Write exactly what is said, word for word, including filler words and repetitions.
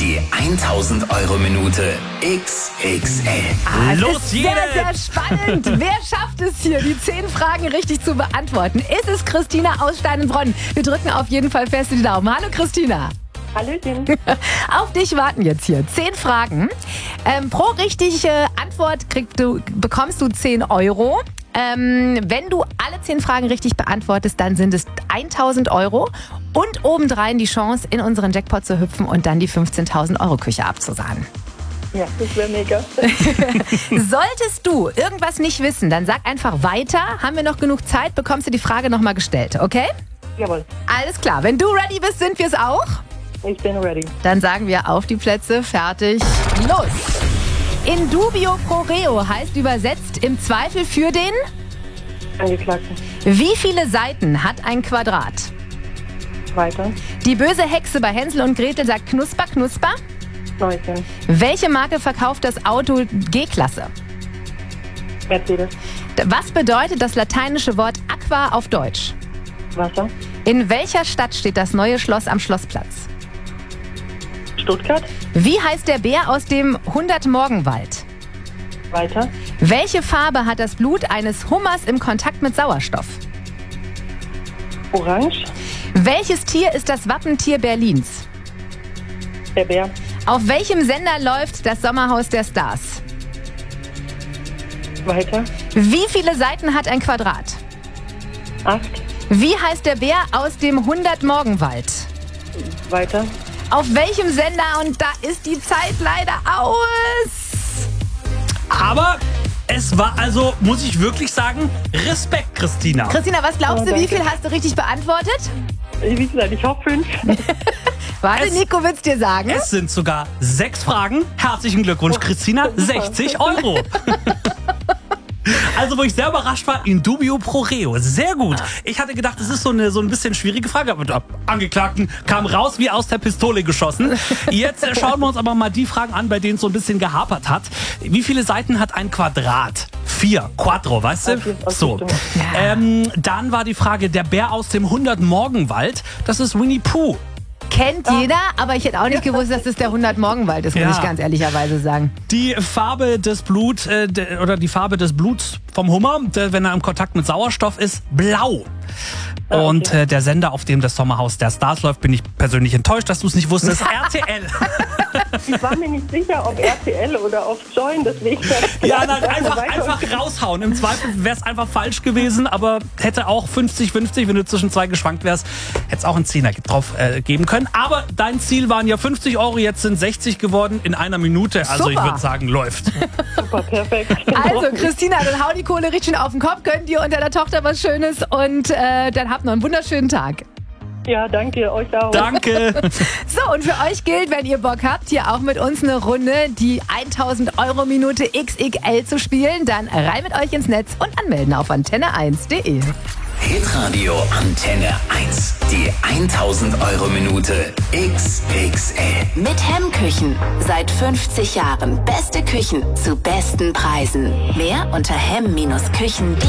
Die tausend Euro Minute X X L. Ah, es Los, ist jede! sehr, sehr spannend. Wer schafft es hier, die zehn Fragen richtig zu beantworten? Ist es Christina aus Steinenbronn? Wir drücken auf jeden Fall fest die Daumen. Hallo Christina. Hallöchen. Auf dich warten jetzt hier zehn Fragen. Ähm, pro richtige Antwort kriegst du, bekommst du zehn Euro. Ähm, wenn du alle zehn Fragen richtig beantwortest, dann sind es tausend Euro. Und obendrein die Chance, in unseren Jackpot zu hüpfen und dann die fünfzehntausend Euro Küche abzusahnen. Ja, das wäre mega. Solltest du irgendwas nicht wissen, dann sag einfach weiter. Haben wir noch genug Zeit, bekommst du die Frage nochmal gestellt, okay? Jawohl, Alles klar, wenn du ready bist, sind wir es auch. ich bin ready. Dann sagen wir auf die Plätze, fertig, los. In dubio pro reo heißt übersetzt im Zweifel für den... Angeklagten. Wie viele Seiten hat ein Quadrat? Weiter. Die böse Hexe bei Hänsel und Gretel sagt Knusper, Knusper. Neunzehn. Welche Marke verkauft das Auto G-Klasse? Mercedes. Was bedeutet das lateinische Wort Aqua auf Deutsch? Wasser. In welcher Stadt steht das neue Schloss am Schlossplatz? Stuttgart. Wie heißt der Bär aus dem hundert-Morgenwald? Weiter. Welche Farbe hat das Blut eines Hummers im Kontakt mit Sauerstoff? Orange. Welches Tier ist das Wappentier Berlins? Der Bär. Auf welchem Sender läuft das Sommerhaus der Stars? Weiter. Wie viele Seiten hat ein Quadrat? Acht. Wie heißt der Bär aus dem hundert-Morgenwald? Weiter. Auf welchem Sender? Und da ist die Zeit leider aus. Aber es war also, muss ich wirklich sagen, Respekt, Christina. Christina, was glaubst Oh, du, wie danke. viel hast du richtig beantwortet? Wie gesagt, ich hoffe fünf. Warte, Es- Nico, will's dir sagen? Es sind sogar sechs Fragen. Herzlichen Glückwunsch, Christina. sechzig Euro. Also, wo ich sehr überrascht war, in dubio pro reo. Sehr gut. Ich hatte gedacht, es ist so eine so ein bisschen schwierige Frage, aber der Angeklagten kam raus wie aus der Pistole geschossen. Jetzt äh, schauen wir uns aber mal die Fragen an, bei denen es so ein bisschen gehapert hat. Wie viele Seiten hat ein Quadrat? Vier. Quattro, weißt du? Okay, okay, So. stimmt. Ähm, dann war die Frage, der Bär aus dem hundert-Morgenwald. Das ist Winnie Pooh. Kennt jeder, aber ich hätte auch nicht gewusst, dass das der hundert-Morgenwald ist, muss Ja. ich ganz ehrlicherweise sagen. Die Farbe des Blut äh, de, oder die Farbe des Bluts vom Hummer, der, wenn er im Kontakt mit Sauerstoff ist, blau. Ah, okay. Und äh, der Sender, auf dem das Sommerhaus der Stars läuft, bin ich persönlich enttäuscht, dass du es nicht wusstest. R T L. Ich war mir nicht sicher, ob R T L oder auf Join, deswegen... Ja, nein, einfach, Weiter. einfach raushauen. Im Zweifel wäre es einfach falsch gewesen, aber hätte auch fünfzig fünfzig, wenn du zwischen zwei geschwankt wärst, hätte es auch einen Zehner drauf äh, geben können. Aber dein Ziel waren ja fünfzig Euro, jetzt sind sechzig geworden in einer Minute. Also ich Super. würde sagen, läuft. Super, perfekt. Also, Christina, dann hau die Kohle richtig schön auf den Kopf, gönn dir und deiner Tochter was Schönes und äh, dann habt noch einen wunderschönen Tag. Ja, danke, euch auch. Danke. So, und für euch gilt, wenn ihr Bock habt, hier auch mit uns eine Runde, die tausend Euro Minute X X L zu spielen, dann rein mit euch ins Netz und anmelden auf antenne eins punkt de. Hitradio Antenne eins. Die tausend Euro Minute X X L. Mit Hemmküchen. Seit fünfzig Jahren. Beste Küchen zu besten Preisen. Mehr unter hemm Bindestrich küchen punkt de.